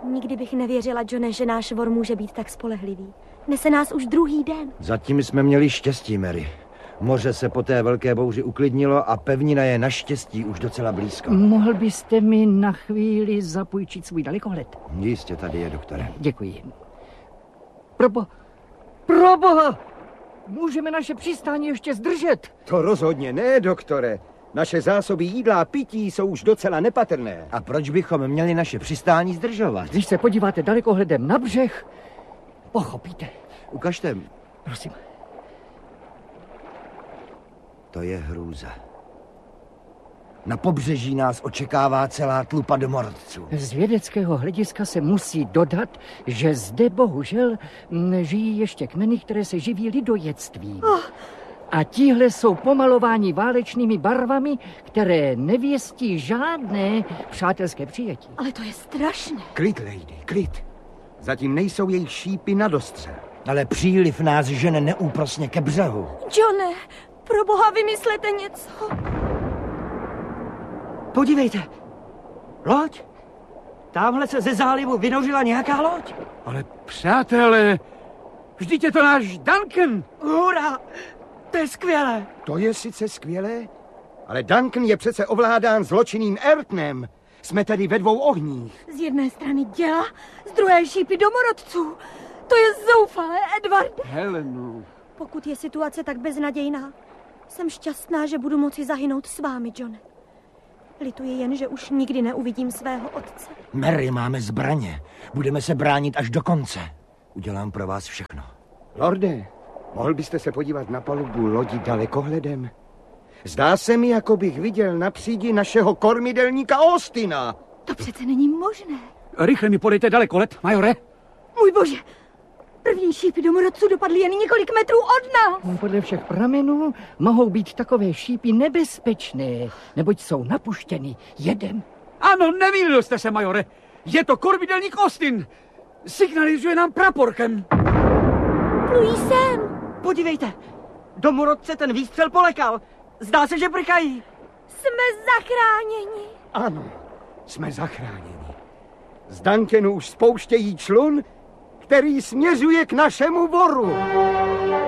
Nikdy bych nevěřila, Johne, že náš vor může být tak spolehlivý. Nese nás už druhý den. Zatím jsme měli štěstí, Mary. Moře se po té velké bouři uklidnilo a pevnina je naštěstí už docela blízko. Mohl byste mi na chvíli zapůjčit svůj dalekohled? Jistě, tady je, doktore. Děkuji. Proboha! Můžeme naše přistání ještě zdržet? To rozhodně ne, doktore. Naše zásoby jídla a pití jsou už docela nepatrné. A proč bychom měli naše přistání zdržovat? Když se podíváte dalekohledem na břeh, pochopíte. Ukažte. Prosím. To je hrůza. Na pobřeží nás očekává celá tlupa domorodců. Z vědeckého hlediska se musí dodat, že zde bohužel žijí ještě kmeny, které se živí lidojectvím. A tihle jsou pomalováni válečnými barvami, které nevěstí žádné přátelské přijetí. Ale to je strašné. Klid, lady, klid. Zatím nejsou jejich šípy na dostře. Ale příliv nás žene neúprosně ke břehu. Johne, pro boha vymyslete něco. Podívejte. Loď. Támhle se ze zálivu vynořila nějaká loď. Ale přátelé, vždyť je to náš Duncan. Hurá, to je skvělé. To je sice skvělé, ale Duncan je přece ovládán zločinným Ayrtonem. Jsme tedy ve dvou ohních. Z jedné strany děla, z druhé šípy domorodců. To je zoufalé, Edward. Heleno. Pokud je situace tak beznadějná, jsem šťastná, že budu moci zahynout s vámi, Johne. Lituji jen, že už nikdy neuvidím svého otce. Mary, máme zbraně. Budeme se bránit až do konce. Udělám pro vás všechno. Lorde, mohl byste se podívat na palubu lodi dalekohledem? Zdá se mi, jako bych viděl na přídi našeho kormidelníka Austina. To přece není možné. Rychle mi podejte dalekohled, majore. Můj bože, první šípy domorodců dopadly jen několik metrů od nás. Podle všech pramenů mohou být takové šípy nebezpečné, neboť jsou napuštěny jedem. Ano, nemýlil jste se, majore. Je to kormidelník Austin. Signalizuje nám praporkem. Plují sem. Podívejte, domorodce ten výstřel polekal. Zdá se, že prchají. Jsme zachráněni. Ano, jsme zachráněni. Z Duncanu už spouštějí člun, který směřuje k našemu voru.